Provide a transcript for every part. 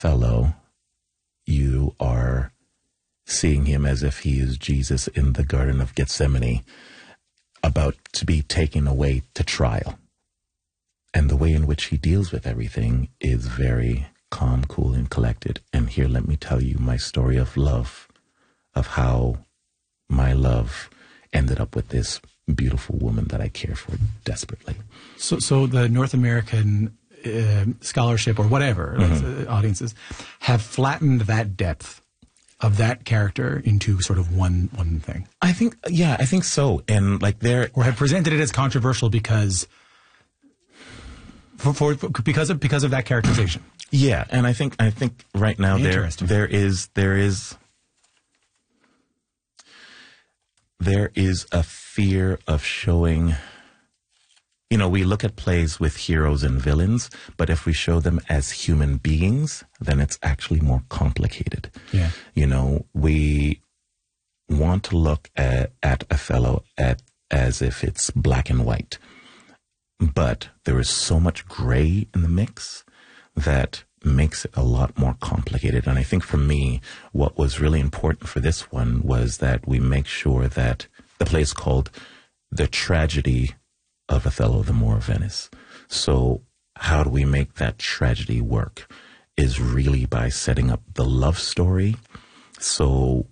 Othello, you are seeing him as if he is Jesus in the Garden of Gethsemane, about to be taken away to trial. And the way in which he deals with everything is very calm, cool, and collected. And here, let me tell you my story of love, of how my love ended up with this beautiful woman that I care for desperately. So the North American scholarship or whatever audiences have flattened that depth of that character into sort of one thing. I think so. And like or have presented it as controversial because because of that characterization. Yeah, and I think right now there is a fear of showing. You know, we look at plays with heroes and villains, but if we show them as human beings, then it's actually more complicated. Yeah. You know, we want to look at Othello as if it's black and white, but there is so much gray in the mix that makes it a lot more complicated. And I think for me, what was really important for this one was that we make sure that the play is called The Tragedy of Othello, the Moor of Venice. So how do we make that tragedy work is really by setting up the love story. So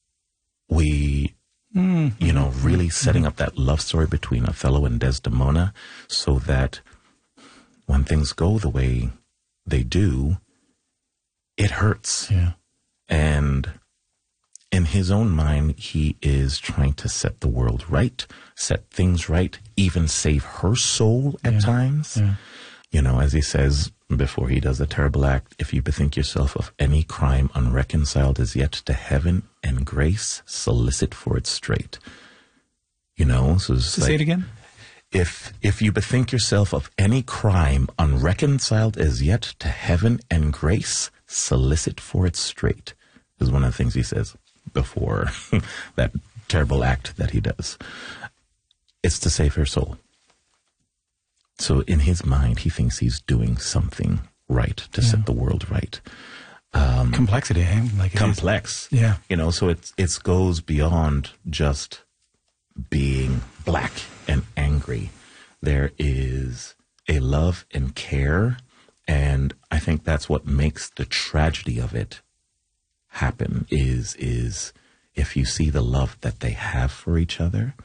we, really setting up that love story between Othello and Desdemona so that when things go the way they do, it hurts. Yeah. And in his own mind, he is trying to set the world right, set things right, even save her soul at times. Yeah. You know, as he says before he does a terrible act, if you bethink yourself of any crime unreconciled as yet to heaven and grace, solicit for it straight. You know, so it's say it again. If you bethink yourself of any crime unreconciled as yet to heaven and grace, solicit for it straight, is one of the things he says before that terrible act that he does. It's to save her soul. So in his mind, he thinks he's doing something right to set the world right. Complexity, eh? Like complex. Yeah. You know, so it goes beyond just being black and angry. There is a love and care, and I think that's what makes the tragedy of it happen is if you see the love that they have for each other.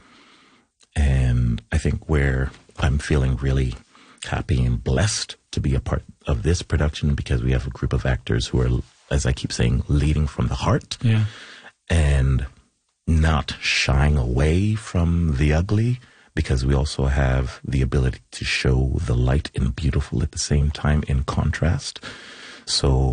And I think where I'm feeling really happy and blessed to be a part of this production, because we have a group of actors who are, as I keep saying, leading from the heart and not shying away from the ugly, because we also have the ability to show the light and beautiful at the same time in contrast. So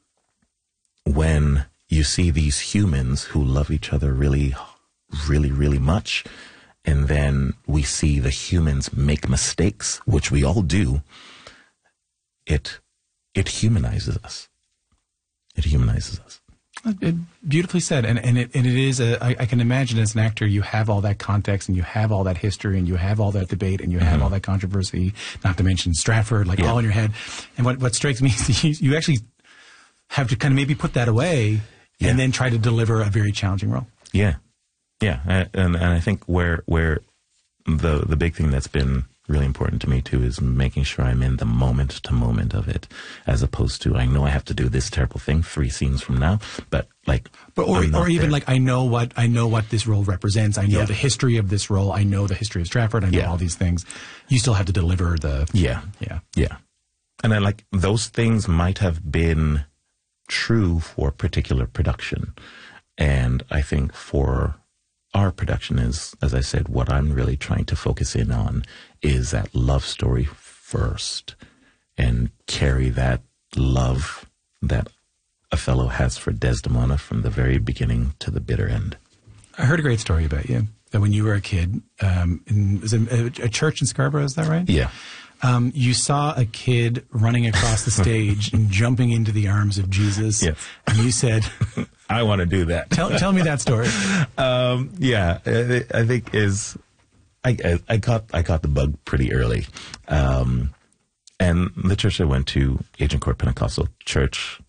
when you see these humans who love each other really, really, really much, and then we see the humans make mistakes, which we all do, it humanizes us. It humanizes us. Beautifully said. And it is, I can imagine as an actor, you have all that context and you have all that history and you have all that debate and you have all that controversy, not to mention Stratford, all in your head. And what strikes me is you actually have to kind of maybe put that away and then try to deliver a very challenging role. Yeah. Yeah. And I think where the big thing that's been really important to me too is making sure I'm in the moment to moment of it, as opposed to, I know I have to do this terrible thing 3 scenes from now, or even I know what this role represents. I know the history of this role. I know the history of Stratford. I know all these things. You still have to deliver the Yeah. And then those things might have been true for a particular production, and I think for our production is, as I said, what I'm really trying to focus in on is that love story first, and carry that love that Othello has for Desdemona from the very beginning to the bitter end. I heard a great story about you, that when you were a kid, was it a church in Scarborough, is that right? Yeah. You saw a kid running across the stage and jumping into the arms of Jesus. Yes. And you said, I want to do that. Tell me that story. I think I caught the bug pretty early. And the church I went to, Agincourt Pentecostal Church,